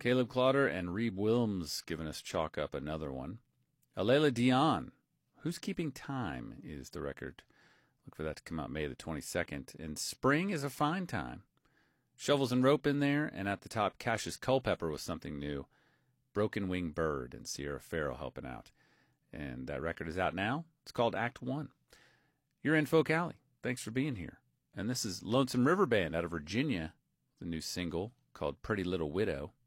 Caleb Clotter and Reeb Wilms giving us Chalk Up, another one. Alayla Dion, Who's Keeping Time is the record. Look for that to come out May the 22nd. And Spring is a Fine Time. Shovels and Rope in there, and at the top, Cassius Culpepper with something new. Broken Wing Bird and Sierra Farrell helping out. And that record is out now. It's called Act 1. You're in Folk Alley. Thanks for being here. And this is Lonesome River Band out of Virginia, the new single called Pretty Little Widow.